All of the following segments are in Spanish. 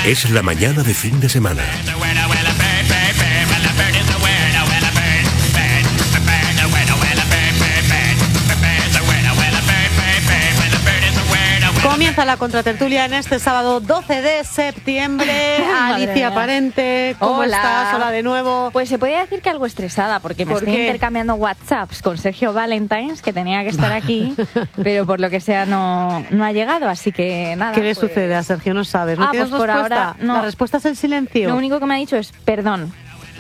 Es la mañana de fin de semana. Comienza la contratertulia en este sábado 12 de septiembre. Alicia Parente, ¿cómo estás? Hola de nuevo. Pues se podría decir que algo estresada, porque me estoy intercambiando WhatsApps con Sergio Valentines, que tenía que estar aquí, pero por lo que sea no ha llegado, así que nada. ¿Qué le sucede a Sergio? No sabes. ¿No tienes pues por respuesta? ahora no. La respuesta es el silencio. Lo único que me ha dicho es perdón.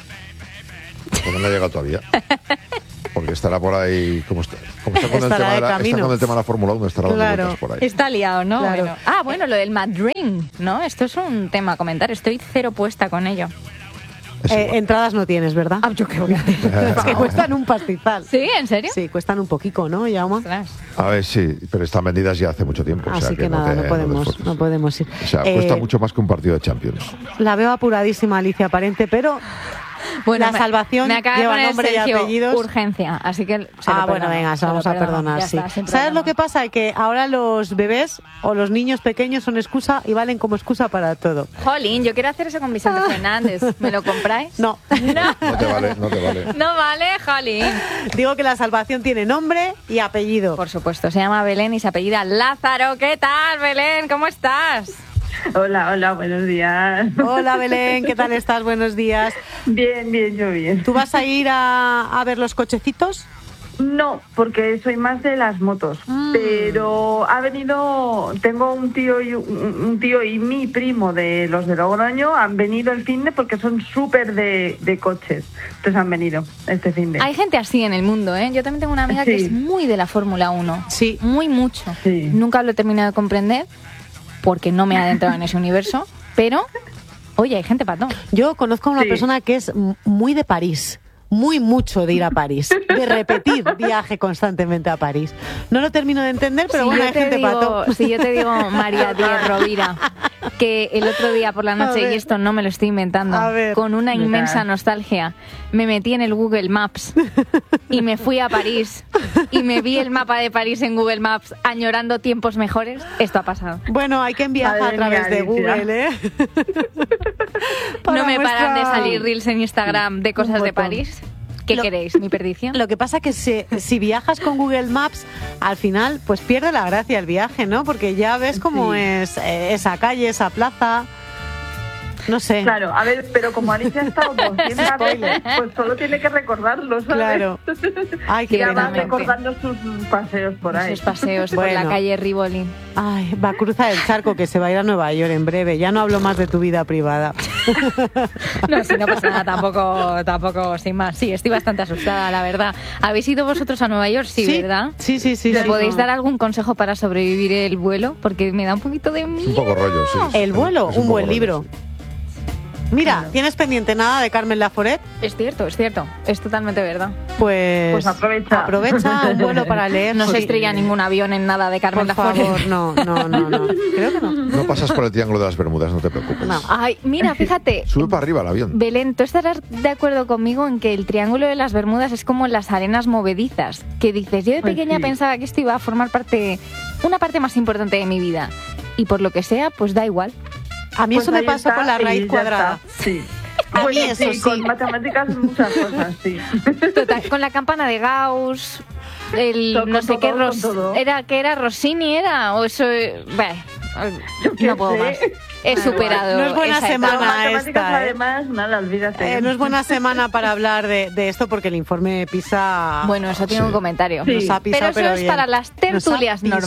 Pues no le ha llegado todavía. Porque estará por ahí, como está con el tema de la Fórmula 1, estará dando vueltas por ahí. Está liado, ¿no? Claro. Bueno, lo del Madrid, ¿no? Esto es un tema a comentar, estoy cero puesta con ello. Entradas no tienes, ¿verdad? Yo qué voy a hacer. Es que cuestan un pastizal. ¿Sí? ¿En serio? Sí, cuestan un poquito, ¿no, Jaume? A ver, sí, pero están vendidas ya hace mucho tiempo. Así o sea que nada, no podemos ir. O sea, cuesta mucho más que un partido de Champions. La veo apuradísima, Alicia Parente, pero... Bueno, la salvación lleva nombre y apellidos. Urgencia, así que bueno, venga, se vamos a perdonar, sí. ¿Sabes lo que pasa? Que ahora los bebés o los niños pequeños son excusa y valen como excusa para todo. Jolín, yo quiero hacer eso con Vicente Fernández. ¿Me lo compráis? No. No te vale. No vale, jolín. Digo que la salvación tiene nombre y apellido. Por supuesto, se llama Belén y se apellida Lázaro. ¿Qué tal, Belén? ¿Cómo estás? Hola, buenos días. Hola, Belén, ¿qué tal estás? Buenos días. Bien, yo bien. ¿Tú vas a ir a ver los cochecitos? No, porque soy más de las motos, pero ha venido, tengo un tío y mi primo de los de Logroño, han venido el finde porque son súper de coches, entonces han venido este finde. Hay gente así en el mundo, ¿eh? Yo también tengo una amiga que es muy de la Fórmula 1, sí, muy mucho. Sí. Nunca lo he terminado de comprender porque no me he adentrado en ese universo, pero, oye, hay gente para todo. Yo conozco a una persona que es muy de París. Muy mucho de ir a París, de repetir viaje constantemente a París. No lo termino de entender, pero bueno, hay gente pato. Si yo te digo, María Díez Rovira, que el otro día por la noche, y esto no me lo estoy inventando, con una inmensa nostalgia, me metí en el Google Maps y me fui a París y me vi el mapa de París en Google Maps añorando tiempos mejores. Esto ha pasado. Bueno, hay quien viaja a través de Google, ¿eh? No me paran de salir reels en Instagram de cosas de París. ¿Qué queréis? ¿Mi perdición? Lo que pasa que si viajas con Google Maps, al final pues pierde la gracia el viaje, ¿no? Porque ya ves cómo es esa calle, esa plaza. No sé. Claro, a ver, pero como Alicia ha estado 200 veces, pues solo tiene que recordarlo, ¿sabes? Claro. Ay, qué ya va recordando sus paseos por ahí. Sus paseos por la calle Rivoli. Ay, va a cruzar el charco, que se va a ir a Nueva York en breve. Ya no hablo más de tu vida privada. No, si no pasa nada, tampoco, sin más. Sí, estoy bastante asustada, la verdad. ¿Habéis ido vosotros a Nueva York? Sí, ¿verdad? Sí. ¿Me podéis dar algún consejo para sobrevivir el vuelo? Porque me da un poquito de miedo. Un poco rollo, sí. El vuelo, un buen libro. Mira, ¿tienes pendiente nada de Carmen Laforet? Es cierto, es totalmente verdad. Pues aprovecha un vuelo para leer. No se estrella ningún avión en nada de Carmen Laforet. Por favor, no. Creo que no. No pasas por el Triángulo de las Bermudas, no te preocupes. No. Ay, mira, fíjate. Sube para arriba el avión. Belén, ¿tú estarás de acuerdo conmigo en que el Triángulo de las Bermudas es como las arenas movedizas? Que dices, yo de pequeña pensaba que esto iba a formar una parte más importante de mi vida. Y por lo que sea, pues da igual. A mí eso me pasó con la raíz cuadrada. Sí. A mí eso sí. Con matemáticas muchas cosas, sí. Total, con la campana de Gauss, no sé qué, era Rossini, o eso... No puedo más. He superado. No es buena semana esta. Además, nada, olvídate. No es buena semana para hablar de esto porque el informe PISA. Bueno, eso tiene un comentario. Nos ha pisado, pero eso es para las tertulias normales.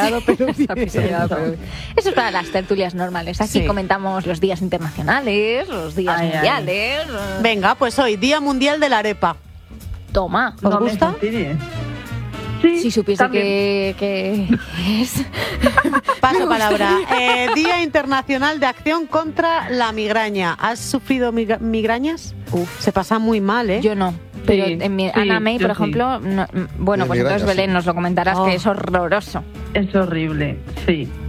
Eso es para las tertulias normales. Aquí comentamos los días internacionales, los días mundiales. Venga, pues hoy, Día Mundial de la Arepa. Toma. ¿Os gusta? Sí, si supiese que es. Paso palabra. Día Internacional de Acción contra la Migraña. ¿Has sufrido migrañas? Se pasa muy mal, ¿eh? Yo no. Pero Ana May, por ejemplo, no, bueno, pues entonces Belén nos lo comentarás, que es horroroso. Es horrible, sí.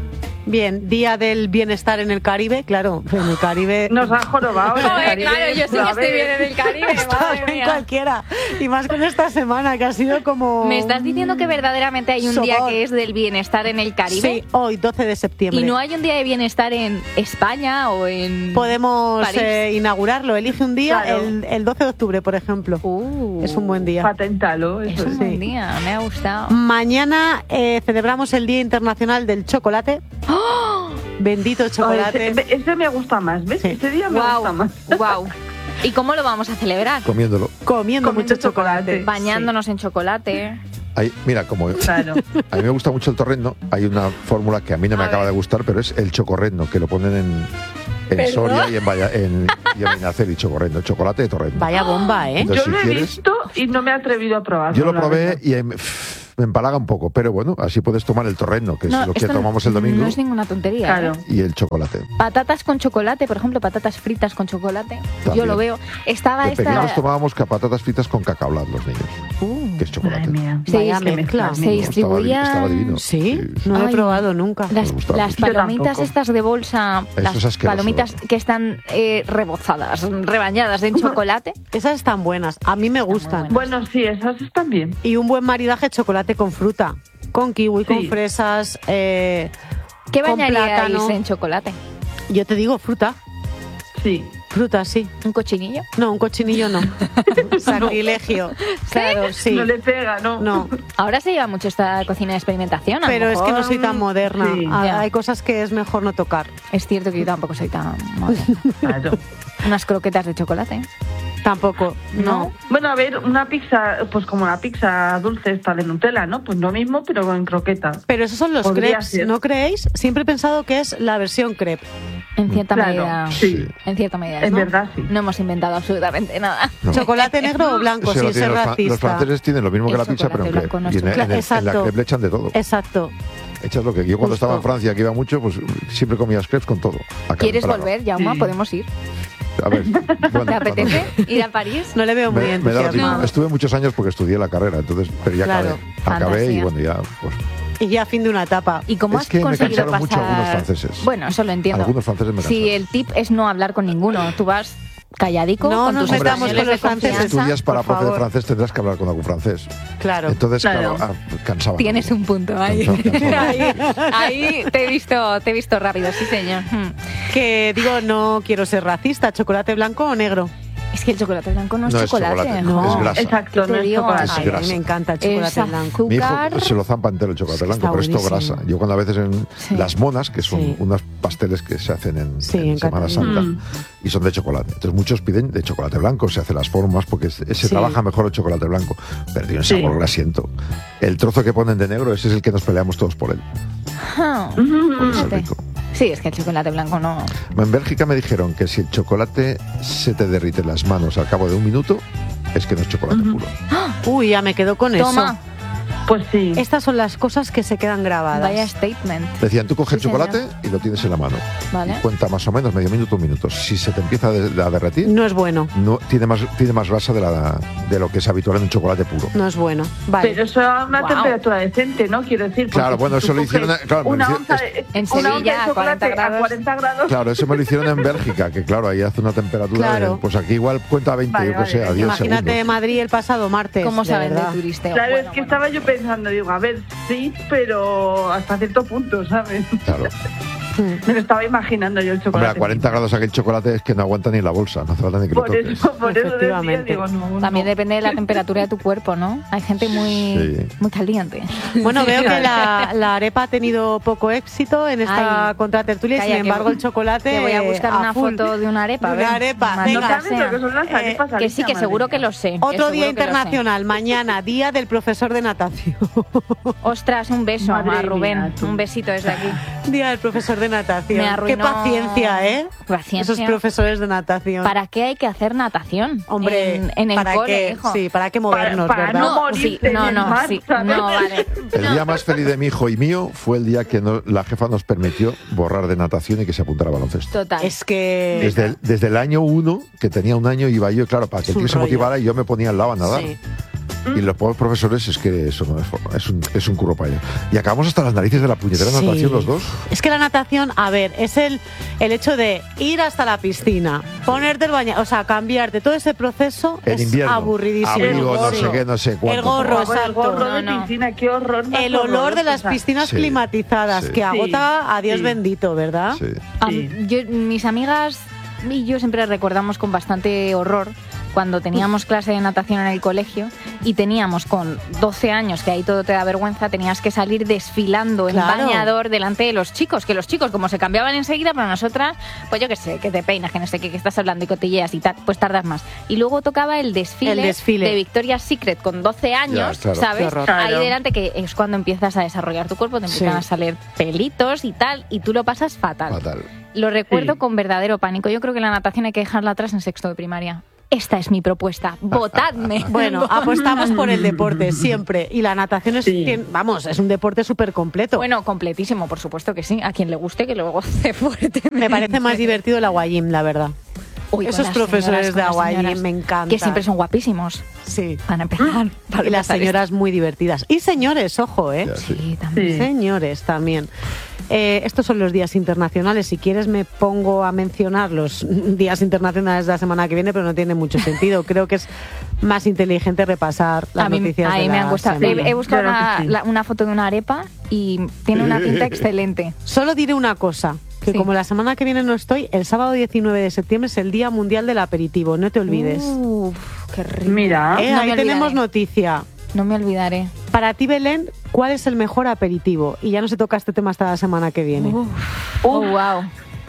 Bien, Día del Bienestar en el Caribe, claro, en el Caribe... Nos han jorobado. Claro, yo sí que estoy bien en el Caribe, madre mía. Cualquiera, y más con esta semana que ha sido como... ¿Me estás diciendo que verdaderamente hay un día que es del bienestar en el Caribe? Sí, hoy, 12 de septiembre. ¿Y no hay un día de bienestar en España o en Podemos inaugurarlo, elige un día, claro. el 12 de octubre, por ejemplo. Es un buen día. Paténtalo. Es un buen día, me ha gustado. Mañana celebramos el Día Internacional del Chocolate. ¡Oh! Bendito chocolate. Ese me gusta más, ¿ves? Sí. Ese día me gusta más. Wow. ¿Y cómo lo vamos a celebrar? Comiendo mucho chocolate. Bañándonos en chocolate. Mira, Claro. a mí me gusta mucho el torrendo, hay una fórmula que a mí no me acaba de gustar, pero es el chocorrendo, que lo ponen en Soria y en Vinacel y chocorrendo, chocolate de torrendo. Vaya bomba, ¿eh? Entonces, Yo lo he visto y no me he atrevido a probarlo. Yo lo probé y me empalaga un poco, pero bueno, así puedes tomar el torrendo, que es lo que tomamos el domingo. No es ninguna tontería. Claro. Y el chocolate. Patatas con chocolate, por ejemplo, patatas fritas con chocolate. También. Yo lo veo. De pequeños tomábamos patatas fritas con cacao los niños, que es chocolate. Madre mía. Vaya mezcla. Se distribuía... Estaba divino. ¿Sí? No lo he probado nunca. Las palomitas estas de bolsa, Eso es palomitas que están rebozadas, rebañadas en chocolate. Esas están buenas, a mí me gustan. Bueno, sí, esas están bien. Y un buen maridaje chocolate con fruta, con kiwi, con fresas, ¿Qué con bañaríais plátano. en chocolate? Yo te digo fruta. Sí. Fruta, sí. ¿Un cochinillo? No, un cochinillo no. Sacrilegio. Claro, sí. No le pega, ¿no? No, Ahora se lleva mucho esta cocina de experimentación. A lo pero es que no mejor soy tan moderna. sí, ya. Hay cosas que es mejor no tocar. Es cierto que yo tampoco soy tan moderna. Claro. Unas croquetas de chocolate. Tampoco, no. Bueno, a ver, una pizza, pues como la pizza dulce esta de Nutella, ¿no? Pues lo mismo, pero con croquetas. Pero esos son los Podría crepes, ser. ¿no creéis? Siempre he pensado que es la versión crepe. En cierta Claro, medida. sí. En cierta medida. Es ¿no? verdad, sí. No hemos inventado absolutamente nada. No. ¿Chocolate negro o blanco? Se lo Sin ser tienen los racista. franceses tienen lo mismo que El la pizza, pero en chocolate crepe. blanco Y no es en la Exacto. crepe le echan de todo. Exacto. Echas lo que yo cuando Justo. estaba en Francia, que iba mucho, pues siempre comías crepes con todo. ¿Quieres volver, Jaume? Sí. Podemos ir. A ver, bueno, ¿Te apetece ir a París? No le veo muy me da entusiasmado. tiempo. Estuve muchos años porque estudié la carrera, entonces, pero ya Claro, acabé y fantasía. bueno, ya pues. Y ya fin de una etapa. ¿Y cómo Es has que me conseguido cansaron mucho pasar? algunos franceses. Bueno, eso lo entiendo. Algunos franceses me Si cansaron. el tip es no hablar con ninguno, tú vas calladico No con nos tus metamos españoles con de los franceses. confianza. Estudias para por profe de favor. francés, tendrás que hablar con algún francés. Claro. Entonces, Claro. cansaba. Tienes un punto ahí. Cansaba. ahí te he visto rápido, sí señor. Que digo, no quiero ser racista. ¿Chocolate blanco o negro? Es que el chocolate blanco no es No es chocolate. chocolate, es grasa. Exacto, ¿Qué no te es digo? chocolate. Es Ay, a grasa. mí me encanta el chocolate Es blanco. Mi hijo azúcar. se lo zampa entero el chocolate blanco, Está pero esto buenísimo. grasa. Yo cuando a veces en Sí. las monas, que son Sí. unos pasteles que se hacen en en Semana Cataluña. Santa, y son de chocolate. Entonces muchos piden de chocolate blanco, se hacen las formas porque se Sí. trabaja mejor el chocolate blanco, pero tiene un Sí. sabor grasiento. El trozo que ponen de negro, ese es el que nos peleamos todos por él, Ah, porque es el fíjate. rico. Sí, es que el chocolate blanco no. En Bélgica me dijeron que si el chocolate se te derrite en las manos al cabo de un minuto, es que no es chocolate puro. Uy, ya me quedo con Toma, eso. Pues sí. Estas son las cosas que se quedan grabadas. vaya statement. Decían, tú coges el Sí, chocolate y lo tienes en la mano. Vale. Y cuenta más o menos medio minuto, un minuto. Si se te empieza a derretir, No es bueno. no tiene más grasa de lo que es habitual en un chocolate puro. No es bueno. Vale. Pero eso a una Wow. temperatura decente, ¿no? Quiero decir. porque Claro, bueno, si eso tú lo hicieron coges claro, me una lo onza hicieron- de, En una onza Sevilla, de a chocolate 40 grados. a 40 grados. Claro, eso me lo hicieron en Bélgica, que claro, ahí hace una temperatura Claro. pues aquí igual cuenta 20, Vale, yo que vale, sé, a venga. 10 Imagínate segundos. Madrid el pasado martes. ¿Cómo de saben de verdad. turisteo? Claro, Bueno, es que bueno. estaba yo pensando, digo, a ver, sí, pero hasta cierto punto, ¿sabes? Claro. Me lo estaba imaginando yo el Hombre, chocolate. a 40 grados aquel chocolate es que no aguanta ni en la bolsa, no hace falta ni que lo Por toques. eso decía, Efectivamente. digo, no. También depende de la temperatura de tu cuerpo, ¿no? Hay gente muy, Sí. muy caliente. Bueno, veo que la arepa ha tenido poco éxito en esta Ay, contratertulia y calla, sin embargo que- el chocolate Que voy a buscar una full. foto de una arepa. De a ver. una arepa, Maldita No venga. sabes lo que son las arepas. Que sí, que Alicia, seguro madre que mía. lo sé. Otro que día seguro que lo sé. internacional, mañana, día del profesor de natación. Ostras, un beso Madre a Rubén. mía, tú. Un besito desde aquí. Día del profesor de natación. Me Qué arruinó- paciencia, ¿eh? Paciencia. Esos profesores de natación. ¿Para qué hay que hacer natación? Hombre, en el ¿para cole, qué? hijo. Sí, ¿para qué movernos, Para verdad? no No, morirte sí, en no, el no, mar, sí, ¿sabes? no, vale. El día más feliz de mi hijo y mío fue el día que la jefa nos permitió borrar de natación y que se apuntara a baloncesto. Total. Es que... Desde el año 1, que tenía un año, iba yo, claro, para que Es el un tío se rollo. motivara y yo me ponía al lado a nadar. Sí. Y los pobres profesores es que eso no es un curro para ellos. Y acabamos hasta las narices de la puñetera natación los dos. Es que la natación, a ver, es el hecho de ir hasta la piscina, ponerte el baño, o sea, cambiarte, todo ese proceso en es invierno, aburridísimo. Abrigo, no sé qué, no sé cuánto. El gorro, exacto. El gorro de piscina, qué horror. El olor de las piscinas climatizadas, que agota a Dios bendito, ¿verdad? Sí. Mis amigas y yo siempre recordamos con bastante horror cuando teníamos clase de natación en el colegio y teníamos con 12 años, que ahí todo te da vergüenza, tenías que salir desfilando en bañador delante de los chicos, que los chicos como se cambiaban enseguida, para nosotras, pues yo qué sé, que te peinas, que no sé qué, que estás hablando y cotilleas y tal, pues tardas más. Y luego tocaba el desfile de Victoria's Secret con 12 años, ¿sabes? Ahí delante, que es cuando empiezas a desarrollar tu cuerpo, te empiezan a salir pelitos y tal, y tú lo pasas fatal. Lo recuerdo con verdadero pánico. Yo creo que la natación hay que dejarla atrás en sexto de primaria. Esta es mi propuesta. ¡Votadme! Bueno, apostamos por el deporte, siempre. Y la natación es, es un deporte súper completo. Bueno, completísimo, por supuesto que sí. A quien le guste, que luego goce fuerte. Me parece más divertido el aguayim, la verdad. Uy, esos profesores de aguayim me encantan. Que siempre son guapísimos. Sí. Para empezar. Y las señoras muy divertidas. Y señores, ojo, ¿eh? Sí, también. Señores, también. Estos son los días internacionales. Si quieres me pongo a mencionar los días internacionales de la semana que viene, pero no tiene mucho sentido. Creo que es más inteligente repasar las noticias de la me han gustado. semana. He buscado una foto de una arepa y tiene una pinta excelente. Solo diré una cosa, que como la semana que viene no estoy, el sábado 19 de septiembre es el Día Mundial del Aperitivo, no te olvides. Qué rico. Mira, ahí tenemos noticia. No me olvidaré. Para ti, Belén, ¿cuál es el mejor aperitivo? Y ya no se toca este tema hasta la semana que viene. Wow.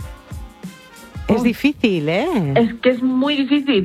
Es difícil, ¿eh? Es que es muy difícil,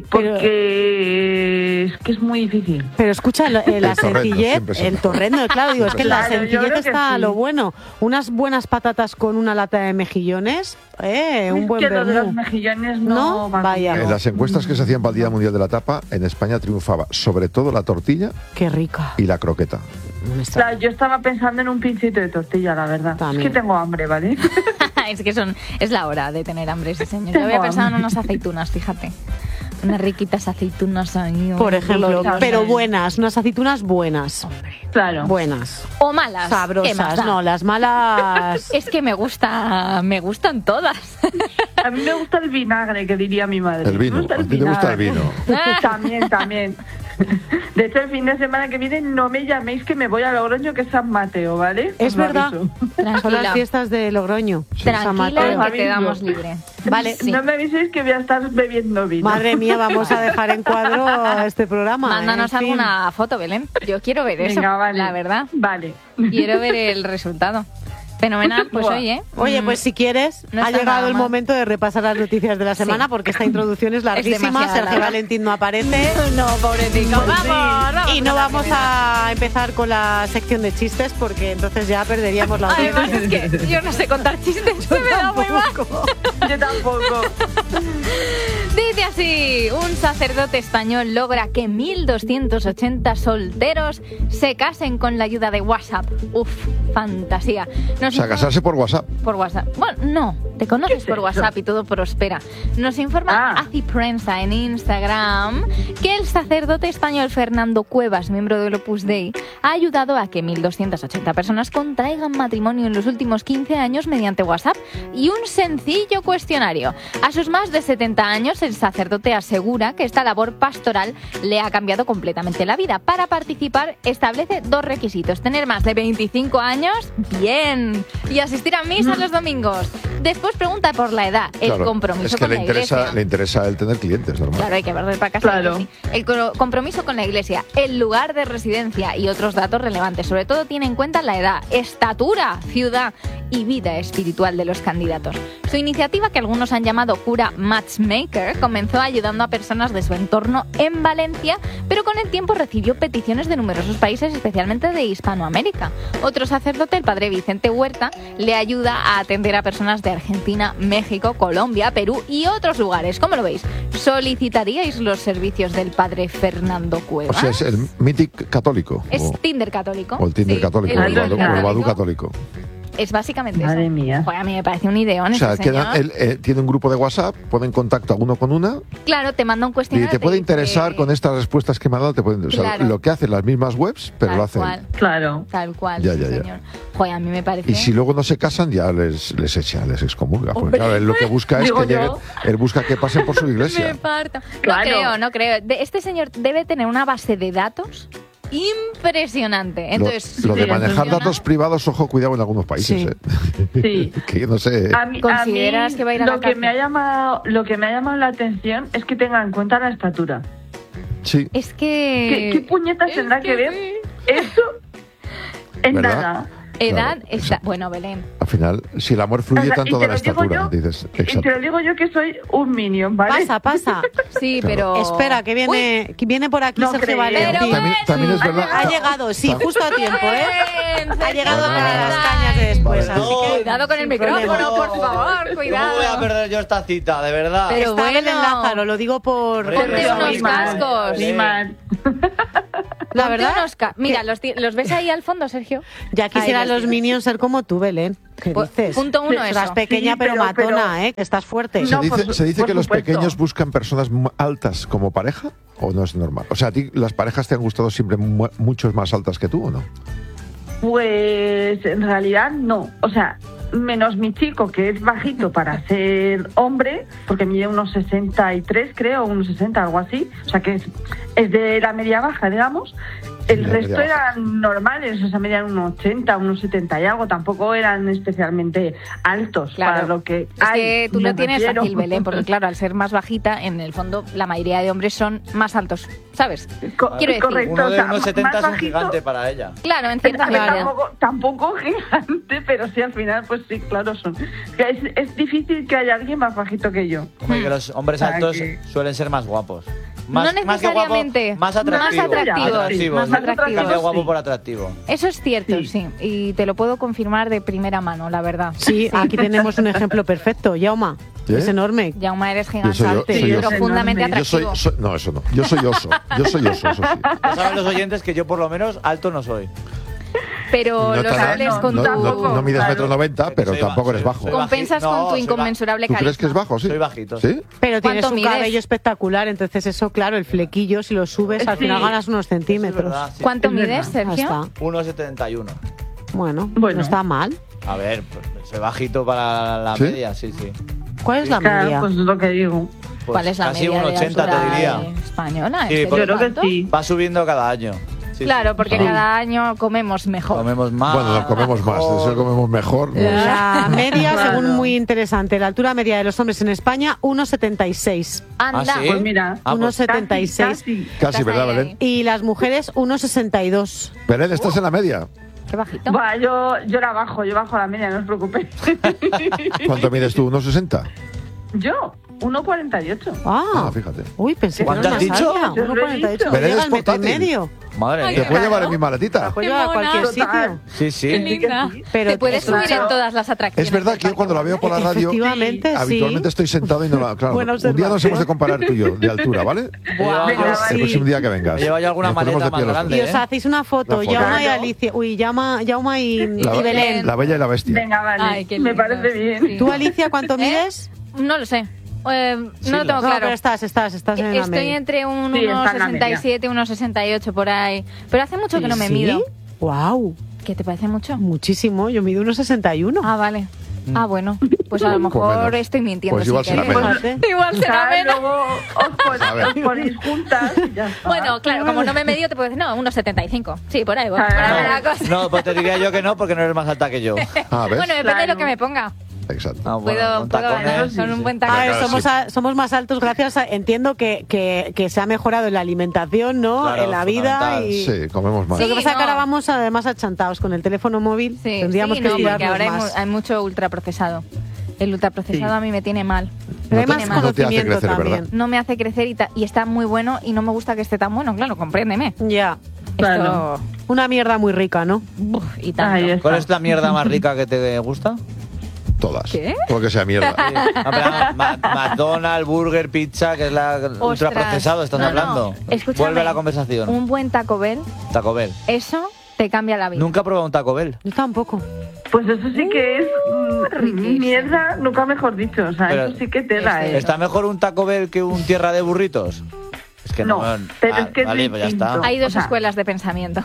porque es que es muy difícil. Pero escucha, la sencillez, el torrendo, claro, digo, es que en la sencillez está lo bueno. Unas buenas patatas con una lata de mejillones, un buen vermú. Lo de los mejillones no vaya. En las encuestas que se hacían para el Día Mundial de la Tapa, en España triunfaba sobre todo la tortilla. Qué rica. Y la croqueta. Claro, yo estaba pensando en un pincito de tortilla, la verdad. También. Es que tengo hambre, ¿vale? Es que es la hora de tener hambre, sí, señor. Yo había pensado en unas aceitunas, fíjate. Unas riquitas aceitunas ahí. Por ejemplo, pero buenas, unas aceitunas buenas. Hombre. Claro. Buenas. O malas. Sabrosas. No, las malas. Es que me gustan todas. A mí me gusta el vinagre, que diría mi madre. El vino. ¿A ti te gusta el vino? También. De hecho, el fin de semana que viene no me llaméis, que me voy a Logroño, que es San Mateo, ¿vale? Es verdad. Son las fiestas de Logroño. Sí. Tranquila, que te damos libre. Vale. No me aviséis que voy a estar bebiendo vino. Madre mía, vamos a dejar en cuadro este programa. Mándanos alguna foto, Belén. Yo quiero ver eso, la verdad. Vale. Quiero ver el resultado. Fenomenal, pues Oye, pues si quieres, ha llegado el momento de repasar las noticias de la semana, porque esta introducción es larguísima. Sergio Valentín no aparece. No, pobrecito. Vamos. Y no vamos a empezar con la sección de chistes, porque entonces ya perderíamos la audiencia. Además es que yo no sé contar chistes, se me da muy mal. Yo tampoco. Dice así: un sacerdote español logra que 1.280 solteros se casen con la ayuda de WhatsApp. Uf, fantasía. O sea, casarse por WhatsApp. Por WhatsApp. Bueno, no, te conoces por WhatsApp y todo prospera. Nos informa Aci Prensa en Instagram que el sacerdote español Fernando Cuevas, miembro del Opus Dei, ha ayudado a que 1.280 personas contraigan matrimonio en los últimos 15 años mediante WhatsApp y un sencillo cuestionario. A sus más de 70 años, el sacerdote asegura que esta labor pastoral le ha cambiado completamente la vida. Para participar, establece 2 requisitos: tener más de 25 años, bien, y asistir a misa los domingos. Después pregunta por la edad, el compromiso con la iglesia. Le interesa a él tener clientes, normal. Claro, hay que barrer para casa. Claro. El compromiso con la iglesia, el lugar de residencia y otros datos relevantes. Sobre todo tiene en cuenta la edad, estatura, ciudad y vida espiritual de los candidatos. Su iniciativa, que algunos han llamado cura matchmaker, comenzó ayudando a personas de su entorno en Valencia, pero con el tiempo recibió peticiones de numerosos países, especialmente de Hispanoamérica. Otro sacerdote, el padre Vicente Huerta, le ayuda a atender a personas de Argentina, México, Colombia, Perú y otros lugares. ¿Cómo lo veis? ¿Solicitaríais los servicios del padre Fernando Cuevas? O sea, es el Mythic católico. Es Tinder católico. O el Tinder católico, o el Badoo católico. Es básicamente Madre eso. mía. Joder, a mí me parece un ideón O sea, ese señor. tiene un grupo de WhatsApp, pone en contacto a uno con una Claro, te manda un y cuestionario. te puede dice- interesar con estas respuestas que me ha dado. O sea, Claro. lo que hacen las mismas webs, pero Tal lo hacen. cual, Claro. tal cual, Ya, sí, ya, ya. señor. Joder, a mí me parece... Y si luego no se casan, ya les echa, les excomulga. Porque Hombre, claro, él lo que busca es digo que lleguen, yo. él busca que pasen por su Me iglesia. parto. Claro. No creo. Este señor debe tener una base de datos impresionante. Entonces, lo si de le manejar funciona, datos privados, ojo, cuidado en algunos países. Sí. Sí. Que yo no sé. ¿Consideras que va a ir a la lo que cárcel? me ha llamado la atención es que tenga en cuenta la estatura. Sí, Es que... ¿Qué puñetas es tendrá que ver sí. eso en ¿Verdad? nada? Edad Claro, está... eso. Bueno, Belén. al final, si el amor fluye O sea, tanto y de te la lo digo estatura, yo, dices. Y te Exacto. lo digo yo que soy un minion, ¿vale? Pasa. Sí, Claro. pero... Espera, que viene por aquí No Sergio creo. Valentín. Pero También es verdad. Ha llegado, sí, justo a tiempo, ¿eh? Ha llegado Sergio, para las ¿verdad? cañas de después, así que... Cuidado con el sin micrófono, problema. por favor, cuidado. ¿Cómo voy a perder yo esta cita, de verdad? Pero Está Belén bueno. Lázaro, lo digo por... Ponte Pero unos mi mal, cascos. mi mal. La verdad, Mira, ¿los ves ahí al fondo, Sergio? ya quisiera Ahí los los Minions ser como tú, Belén. ¿Qué Pues, dices? punto uno, Estás eso. pequeña Sí, pero pero- matona, ¿eh? Estás fuerte. Se No, dice, por se dice por que los supuesto. pequeños buscan personas altas como pareja, ¿o no es normal? O sea, ¿a ti las parejas te han gustado siempre muchos más altas que tú o no? Pues en realidad no. O sea, menos mi chico, que es bajito para ser hombre, porque mide unos 63, creo, unos 60, algo así. O sea, que es de la media baja, digamos. El La resto media baja. eran normales, o sea, medían unos 80, unos 70 y algo. Tampoco eran especialmente altos para lo que Es hay. que tú me lo tienes refiero. fácil, Belén, porque claro, al ser más bajita, en el fondo la mayoría de hombres son más altos, ¿sabes? Quiero decir, Correcto, Uno o de sea, unos más 70 es un bajito. gigante para ella. Claro, en cierta A ver, medida. tampoco gigante, pero sí al final, pues sí, claro, son. Que es difícil que haya alguien más bajito que yo. Hombre, que los hombres O sea, altos que- suelen ser más guapos. No Más que guapo, necesariamente. más atractivos. Más atractivos, Atractivos. más atractivos. Cambia guapo Sí. por atractivo. Eso es cierto, Sí. sí. Y te lo puedo confirmar de primera mano, la verdad. Sí, aquí tenemos un ejemplo perfecto. Yauma, ¿Eh? es enorme. Jaume, eres Yo soy gigante, soy oso. profundamente Yo Yo soy, atractivo. no, eso no. Yo soy oso. Yo soy oso, eso sí. Ya saben los oyentes que yo por lo menos alto no soy. Pero No lo tan- sabes no, con no, tu... no mides Claro. 1,90 m, pero Soy tampoco eres soy- bajo. soy Compensas baji- no, con tu soy inconmensurable ¿Tú carisma. crees que es bajo? Sí. Soy bajito. ¿Sí? Pero tienes ¿Cuánto un mides? cabello espectacular, entonces eso, claro, el flequillo, si lo subes, al Sí. final ganas unos Eso es centímetros. verdad, sí. ¿Cuánto Es mides, verdad. Ya Sergio? está. 1,71. Bueno, Bueno. no está mal. A ver, pues, soy bajito para la ¿Sí? media, sí, sí. ¿Cuál es la Claro, media? pues es lo que digo. Pues ¿Cuál es la casi media un de 80 altura te diría. española? ¿En Sí, serio, porque- Yo creo que tanto? sí. Va subiendo cada año. Sí, Claro, sí. porque Sí. cada año comemos mejor. Comemos más. Bueno, nos comemos más. De eso comemos mejor. no sé. La media, Claro. según muy interesante, la altura media de los hombres en España, 1,76. Anda. ¿Ah, sí? Pues mira, Ah, pues- 1,76. casi. Casi, ¿verdad, ahí, Belén? ahí. Y las mujeres, 1,62. Belén, estás en la media. Qué bajito. Buah, yo la bajo, yo bajo la media, no os preocupéis. ¿Cuánto mides tú? ¿1,60? Yo, 1,48. Ah, Fíjate. uy, pensé que ¿Cuánto era has más dicho? alta. Yo lo he 1,48. dicho. Belén Llega es al metro y portátil. medio. Madre Ay, Te mía. puede llevar claro. en mi maletita. La puedo Qué llevar a mona. cualquier Total. sitio. Sí, sí. Qué linda. Pero Te puedes subir en todas las atracciones. Es verdad que yo cuando la veo por la radio, Efectivamente, sí. habitualmente estoy sentado y no la... Claro, Buena un día nos observación. hemos de comparar tú y yo, de altura, ¿vale? Buah, Venga, pues, vale. El próximo día que vengas. Me lleva yo alguna Nos ponemos maleta de pie más los grande, Y dos. os hacéis una foto, Una foto. Yauma y Claro. Alicia. Uy, Yauma y La, Belén. la bella y la bestia. Venga, vale. Ay, qué Me lindo. parece bien. Sí. ¿Tú, Alicia, cuánto mides? No lo sé. No lo tengo No, claro. pero estás en la Estoy media. entre un Sí, está en la 1,67 y 1,68 por ahí. Pero hace mucho que no me mido. Wow, ¿Qué te parece mucho? muchísimo. Yo mido 1,61. Ah, vale. Ah, bueno. Pues a lo mejor menos. estoy mintiendo. Pues sin igual será querer. menos. Fíjate. Igual será Claro, menos. luego A ver. os ponéis juntas y ya está. Bueno, claro, como no me he medido, te puedo decir, no, 1,75. Sí, por ahí voy. Por ahí va la cosa. No, pues te diría yo que no, porque no eres más alta que yo. Ah, ¿ves? Bueno, depende de lo Claro. que me ponga. Exacto. Ah, bueno, Puedo con ganar tacones, con sí, un sí. buen A ver, tacón. Claro, somos más altos gracias a... Entiendo que se ha mejorado en la alimentación, ¿no? Claro, en la vida fundamental. y... Sí, comemos más. Lo que Sí, pasa es que no. ahora vamos además achantados con el teléfono móvil. Sí, Tendríamos sí, que no, porque estirarnos ahora hay, más. hay mucho ultraprocesado. El ultraprocesado Sí. a mí me tiene mal. Pero hay No más te- no te hace conocimiento crecer, también. ¿verdad? No me hace crecer y está muy bueno y no me gusta que esté tan bueno, claro, compréndeme. Ya. Claro. Esto... Una mierda muy rica, ¿no? Uf, y tanto. Ahí está. ¿Cuál es la mierda más rica que te gusta? Todas. ¿Qué? Todo lo que sea mierda. Ah, pero, McDonald's, Burger, Pizza, que es la ultraprocesado, estás No, no. hablando. Escúchame, Vuelve a la conversación. Un buen Taco Bell, Taco Bell. eso te cambia la vida. Nunca he probado un Taco Bell. Yo tampoco. Pues eso sí que es mierda, nunca mejor dicho. O sea, Pero eso sí que tela, ¿Está mejor un Taco Bell que un Tierra de Burritos? Es que no. Pero es que es vale, pues ya está. Hay dos escuelas de pensamiento.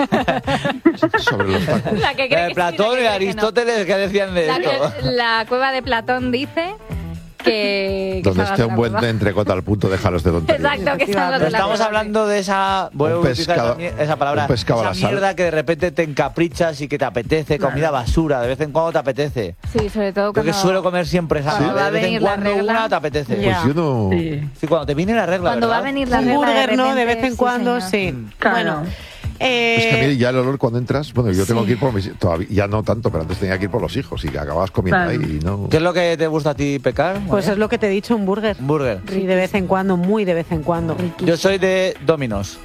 Sobre los tacos. La que cree que Platón sí, y la que cree que no. Aristóteles, ¿qué decían de esto? La cueva de Platón dice que Donde salgas esté de un la buen cueva. entrecot al punto, déjalos de tonterías. Exacto, que están los de la Estamos cueva. hablando de esa, voy a utilizar esa palabra, un pescado a la esa sal. mierda que de repente te encaprichas y que te apetece, comida basura, de vez en cuando te apetece. Sí, sobre todo Porque cuando... suelo comer siempre esa, cuando va a de vez en venir la cuando regla. una te apetece. Pues Ya. yo no... Sí, cuando te viene la regla, Cuando ¿verdad? va a venir la Un regla burger, ¿no? De repente, vez en sí, cuando, señor. sí. Claro. Bueno. Es que a mí ya el olor cuando entras, bueno, yo tengo que ir por mis... Todavía, ya no tanto, pero antes tenía que ir por los hijos y que acababas comiendo Claro. ahí y no... ¿Qué es lo que te gusta a ti pecar? Pues es lo que te he dicho, un burger. Un burger. Sí, de vez en cuando, muy de vez en cuando. Yo soy de Domino's.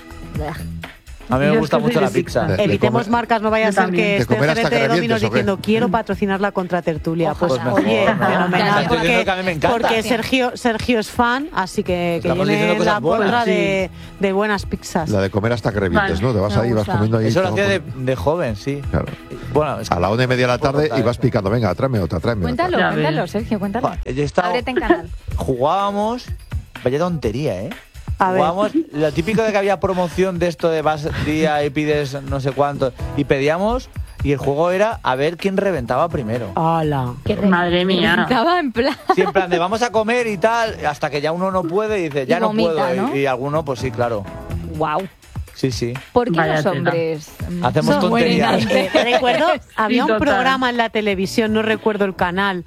A mí me Yo gusta es que mucho soy la de pizza. pizza. Le Evitemos come- marcas, no vaya a Yo ser también. que ¿De esté el comer hasta gerente que de revientes Domino's o qué? diciendo quiero patrocinar la contratertulia. Ojo, Pues pues mejor. oye, Claro. fenomenal, Estoy diciendo que a mí me porque, encanta. porque Sergio es fan, así que Estamos viene diciendo cosas la contra buenas. de buenas pizzas. La de comer hasta que revientes, Vale, ¿no? Te vas me ahí, vas gusta. comiendo ahí. Eso lo todo hacía con- de joven, sí. Claro. Bueno, es que A la 1:30 de la tarde cortar y vas eso. picando, venga, tráeme otra. Cuéntalo, Ya cuéntalo, ves. Sergio, cuéntalo. Joder, yo he estado- Ábrete en canal. Jugábamos, vaya tontería, ¿eh? A ver. Jugábamos, lo típico de que había promoción de esto de vas día y pides no sé cuánto, y pedíamos, y el juego era a ver quién reventaba primero. ¡Hala! Madre mía. Estaba en plan... Sí, en plan de vamos a comer y tal, hasta que ya uno no puede y dice, ya Y no vomita, puedo. ¿no? Y alguno, pues sí, claro. Wow. Sí, sí. ¿Por qué Vaya los tela. hombres Hacemos son tonterías. Recuerdo, había un total. programa en la televisión, no recuerdo el canal,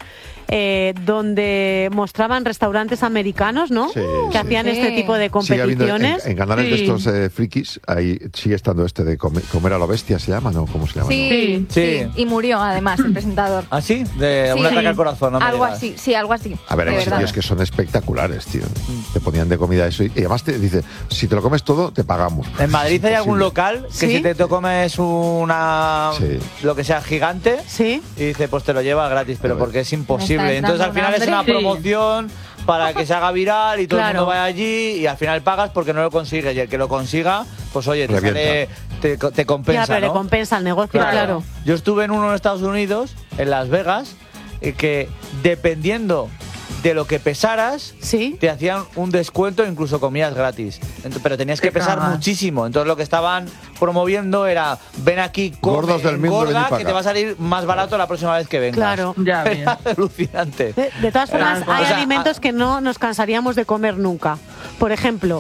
donde mostraban restaurantes americanos, ¿no? Sí, que sí. hacían Sí. este tipo de Sigue habiendo competiciones. en canales de Sí. estos frikis, ahí sigue estando este de comer a lo bestia, se llama, ¿no? ¿Cómo se llama? Sí, Sí. sí. Y murió, además, el presentador. ¿Ah, sí? De Sí. un ataque al corazón, no me Algo digas. así, sí, algo así. ¿No? A ver, de hay verdad. sitios que son espectaculares, tío. Te ponían de comida eso y además te dice, si te lo comes todo, te pagamos. En Madrid hay algún Imposible. local que ¿Sí? si te comes una... Sí. lo que sea gigante, Sí. y dice, pues te lo lleva gratis, pero porque es Me imposible. está Entonces al entrando final es un una hambre. promoción para que se haga viral y todo Claro. el mundo vaya allí y al final pagas porque no lo consigues. Y el que lo consiga, pues oye, te, Revienta. sale, te compensa, Ya, pero le ¿no? compensa el negocio, claro. Yo estuve en uno en Estados Unidos, en Las Vegas, que dependiendo de lo que pesaras, Sí. te hacían un descuento, incluso comías gratis. Pero tenías que Te pesar cagas. muchísimo. Entonces lo que estaban promoviendo era, ven aquí, come, Gordos del mundo, engorda, venid para que te acá. va a salir más barato la próxima vez que vengas. Claro. Ya ves. Era alucinante. De todas formas, Claro. hay O sea, alimentos que no nos cansaríamos de comer nunca. Por ejemplo,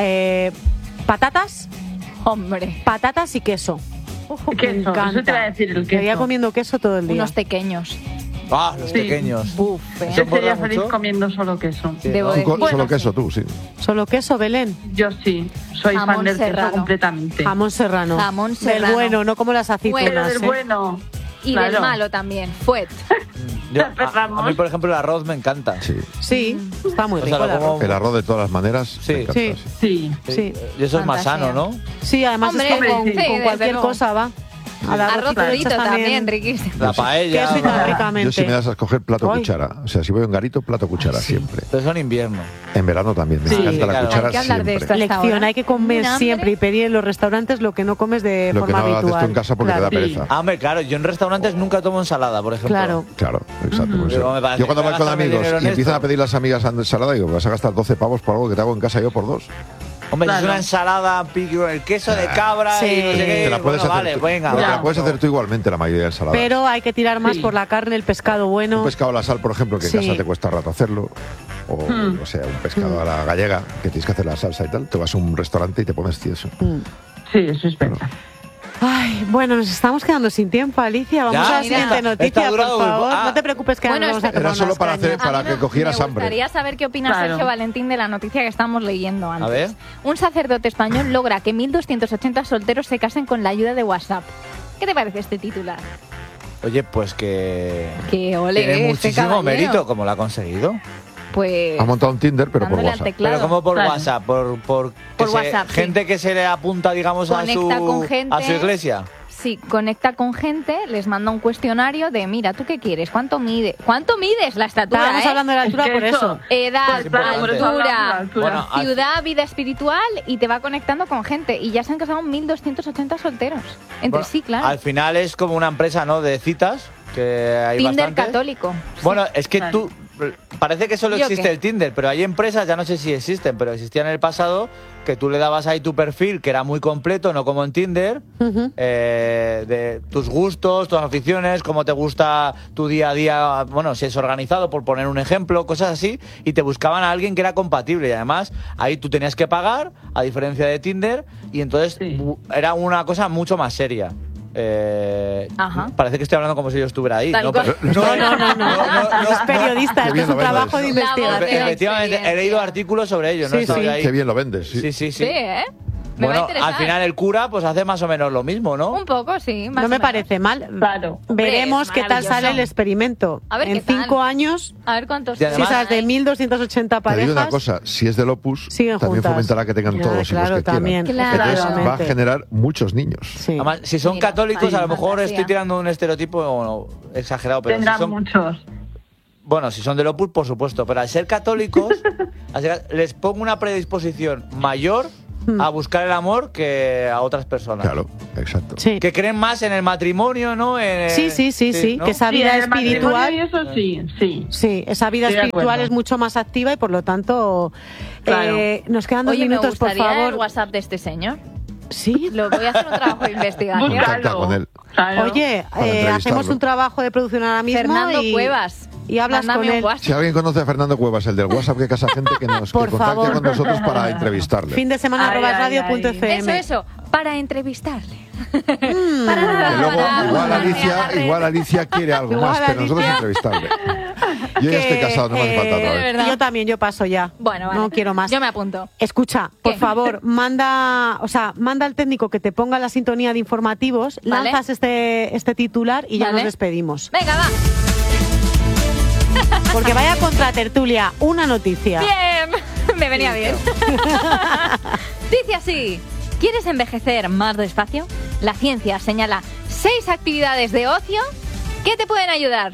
patatas, patatas y queso. Ojo, Queso, me encanta. eso te iba a decir, el Estaría queso. comiendo queso todo el día. Unos pequeños. Ah, los Sí. pequeños. Buf, Eso Yo engorda sería feliz mucho. comiendo solo queso. Sí, Debo ¿no? decir- Solo Bueno, queso sí. tú, sí. Solo queso, Belén. Yo sí, soy Jamón fan del queso serrano. completamente. Jamón serrano. Jamón Del serrano. bueno, no como las Pero aceitunas. del ¿eh? bueno. Y Claro. del malo también. Fuet. Yo- a mí, por ejemplo, el arroz me encanta. Sí. Sí, está muy O sea, rico el lo como- arroz. El arroz de todas las maneras. Sí. me encanta, Sí. Sí. Sí. Y eso es más Fantasía. sano, ¿no? Sí, además Hombre, es que con, sí, con desde cualquier luego. cosa va. Al Arroz arrocito le frito echas también, riquísimo. La paella. Queso y tan ¿no? ricamente. Yo si me das a escoger plato Ay. cuchara. O sea, si voy a un garito, plato cuchara siempre. Pero eso en invierno. En verano también. Me Sí, encanta la claro. cuchara Hay que hablar de siempre. esto. Hasta Lección, ahora. hay que comer Un hambre. siempre y pedir en los restaurantes lo que no comes de Lo que no forma haces habitual. tú en casa porque Claro. te da Sí. pereza. Ah, hombre, claro, yo en restaurantes nunca tomo ensalada, por ejemplo. Claro. Claro, exacto. por eso. Digo, me parece Yo cuando que voy con gastarme amigos dinero en y empiezan esto. a pedir las amigas ensalada, digo, vas a gastar 12 pavos por algo que te hago en casa yo por 2. Hombre, si es Claro. una ensalada pico, el queso de cabra Sí. y no sé qué. Te la puedes bueno, hacer vale, tú. venga. Pero te Ya. la puedes hacer tú igualmente la mayoría de ensaladas. Pero hay que tirar más Sí. por la carne, el pescado bueno. Un pescado a la sal, por ejemplo, que en Sí. casa te cuesta rato hacerlo. O, o sea, un pescado a la gallega, que tienes que hacer la salsa y tal. Te vas a un restaurante y te pones tieso. Sí, eso es verdad. Ay, bueno, nos estamos quedando sin tiempo, Alicia. Vamos Ya, a la mira, siguiente está noticia, por durado muy favor. poco. Ah. No te preocupes que Bueno, ahora nos vamos a espera. tomar Era solo unas para cañas. hacer- para A mí que cogieras me hambre. gustaría saber qué opina Claro. Sergio Valentín de la noticia que estamos leyendo antes. A ver. Un sacerdote español logra que 1.280 solteros se casen con la ayuda de WhatsApp. ¿Qué te parece este titular? Oye, pues que Que ole, tiene este muchísimo caballero. mérito, como lo ha conseguido. Pues Ha montado un Tinder, pero por dándole al WhatsApp. teclado. Pero como por Claro. WhatsApp, por Por WhatsApp, sí. gente que se le apunta, digamos, Conecta con gente. a su iglesia. Sí, conecta con gente, les manda un cuestionario de, mira, ¿tú qué quieres? ¿Cuánto mides? La estatura, Estábamos hablando de la altura por eso. Edad, Pues altura, Bueno, ciudad, vida espiritual, y te va conectando con gente. Y ya se han casado 1.280 solteros. Entre sí, claro. Al final es como una empresa, ¿no? De citas, que hay Tinder bastantes. católico. Bueno, es que Claro. tú... Parece que solo ¿Yo existe qué? el Tinder, pero hay empresas, ya no sé si existen, pero existían en el pasado, que tú le dabas ahí tu perfil, que era muy completo, no como en Tinder, de tus gustos, tus aficiones, cómo te gusta tu día a día, bueno, si es organizado, por poner un ejemplo, cosas así, y te buscaban a alguien que era compatible. Y además, ahí tú tenías que pagar, a diferencia de Tinder, y entonces era una cosa mucho más seria. Ajá. Parece que estoy hablando como si yo estuviera ahí. Tal ¿no? cual. Pero- No, es periodista, Qué esto bien es lo un vendes. trabajo de La investigación. voz de- Efectivamente, he leído artículos sobre ello, ¿no? Sí, Estoy sí. ahí. Qué bien lo vendes, sí. Sí, sí, sí. Sí, ¿eh? Me va a Bueno, interesar. al final el cura pues hace más o menos lo mismo, ¿no? Un poco, sí. Más No o me menos. parece mal. Claro. Veremos Hombre, qué tal maravilloso. sale el experimento. A ver en qué tal. 5 años, A ver cuántos... Y además- si esas de 1.280 Te digo una parejas... cosa, si es del Opus, Siguen también juntas. fomentará que tengan Ya, todos los hijos claro, que también. quieran. Claro. Entonces va a Efectivamente. generar muchos niños. Sí. Además, si son Mira, católicos, a lo mejor fantasía. estoy tirando un estereotipo exagerado, pero Tendrán si son, muchos. bueno, si son del Opus, por supuesto, pero al ser católicos, les pongo una predisposición mayor a buscar el amor que a otras personas. Claro, exacto. Sí. Que creen más en el matrimonio, ¿no? Sí, ¿no? que esa Sí, vida en el matrimonio espiritual... y eso sí. Sí, esa vida Estoy de espiritual acuerdo. es mucho más activa y por lo tanto Claro. nos quedan 2 Oye, minutos, me por gustaría el favor. WhatsApp de este señor. Sí. Lo voy a hacer un trabajo de investigación. Contacta con él. Claro. Oye, Para entrevistarlo. hacemos un trabajo de producción ahora mismo Fernando y, Cuevas. y hablas Mándame con un él. WhatsApp. Si alguien conoce a Fernando Cuevas, el del WhatsApp que casa gente, que Por contacte favor. con nosotros para entrevistarle. Fin de semana Ay, @radio.fm. Eso, para entrevistarle. Que luego, igual Alicia quiere algo Igual más, pero nosotros Alicia- entrevistarle. Yo ya estoy casado, no me hace falta otra de vez. verdad. Yo también, yo paso ya. Bueno, vale. No quiero más. Yo me apunto. Escucha, por ¿Qué? favor, manda al técnico que te ponga la sintonía de informativos, Vale. lanzas este titular y ya Vale. nos despedimos. Venga, va. Porque vaya contra tertulia, una noticia. Bien. Me venía bien. Dice así. ¿Quieres envejecer más despacio? La ciencia señala 6 actividades de ocio que te pueden ayudar.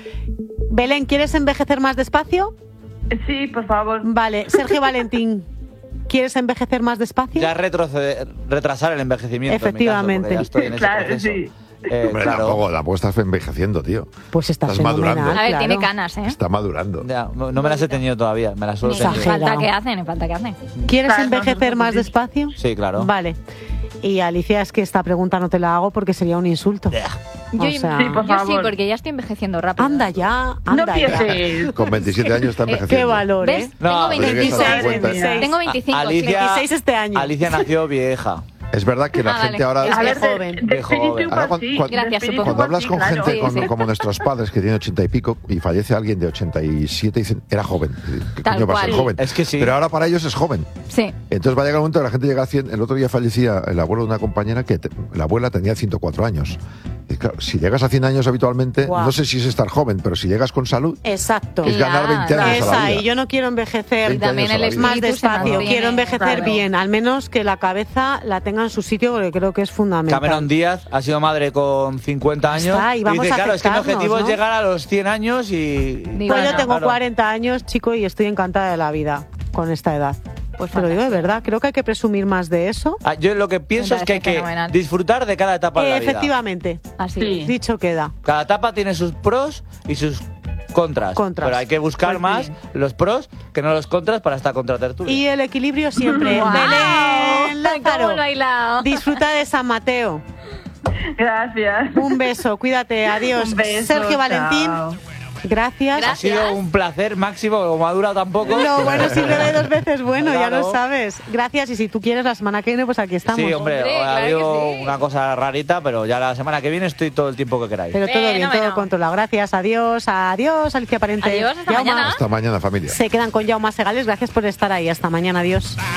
Belén, ¿quieres envejecer más despacio? Sí, por favor. Vale, Sergio Valentín, ¿quieres envejecer más despacio? Ya retrasar el envejecimiento. Efectivamente. En mi caso, porque ya estoy en ese Claro, proceso. sí. Hombre, Claro. tampoco estás envejeciendo, tío. Pues estás Estás madurando. fenomenal, A ver, claro. tiene canas, ¿eh? Está madurando. Ya, no me las he tenido todavía, me las suelo Ni tener. Exagerado. falta que hacen, ni falta que hacen. ¿Quieres Claro, envejecer no, más no, despacio? Sí, claro. Vale. Y Alicia, es que esta pregunta no te la hago porque sería un insulto. Yo, O sea, Sí, por yo sí, favor. porque ya estoy envejeciendo rápido. anda ya, No anda ya. empieces. Con 27 años está envejeciendo. Qué valor, ¿Ves? ¿eh? No, Tengo pero que eso 26. da cuenta. Tengo 25. Alicia, 26 este año. Alicia nació vieja. Es verdad que la Ah, gente vale. ahora... Es A de ver, joven. de espíritu De igual joven. sí. Ahora, Gracias, de espíritu supongo. Cuando igual hablas sí, con claro. gente Sí, sí. como nuestros padres que tienen 80 y pico y fallece alguien de 87 y dicen, era joven. ¿Qué Tal coño va a ser cual. joven? Es que sí. Pero ahora para ellos es joven. Sí. Entonces va a llegar un momento que la gente llega a 100. El otro día fallecía el abuelo de una compañera que la abuela tenía 104 años. Y claro, si llegas a 100 años habitualmente, Guau. no sé si es estar joven, pero si llegas con salud, Exacto. es ganar 20 años Es a la ahí, vida. yo no quiero envejecer 20 también años a el la vida. más espíritu se despacio, mantiene, quiero envejecer claro. bien, al menos que la cabeza la tenga en su sitio porque creo que es fundamental. Cameron Díaz ha sido madre con 50 años. Está, y vamos dice, a claro, es que mi aceptarnos, objetivo ¿no? es llegar a los 100 años y... Digo, Pues yo Bueno, tengo claro. 40 años, chico, y estoy encantada de la vida con esta edad. Pues Te lo digo de fantástico. verdad, creo que hay que presumir más de eso. Ah, yo lo que pienso Me es que hay parece que fenomenal. disfrutar de cada etapa de la vida. Efectivamente, Así Sí. es. dicho queda. Cada etapa tiene sus pros y sus contras. Contras. Pero hay que buscar Pues más bien. los pros que no los contras para esta contratertulia. Y el equilibrio siempre. ¡Guau! Belén Lázaro, ¿Cómo lo he bailado? disfruta de San Mateo. Gracias. Un beso, cuídate, adiós. Un beso, Sergio Valentín, chao. gracias. Ha sido un placer máximo, como ha durado tampoco. No, bueno, siempre de 2 veces bueno, ya Claro. lo sabes. Gracias, y si tú quieres la semana que viene, pues aquí estamos. Sí, hombre, Hombre, ha claro habido que sí. una cosa rarita, pero ya la semana que viene estoy todo el tiempo que queráis. Pero todo bien, todo Fenómeno. controlado. Gracias, adiós, adiós, Alicia Parente. Adiós, hasta Jaume. mañana. hasta mañana, familia. Se quedan con Jaume Segales, gracias por estar ahí. Hasta mañana, adiós.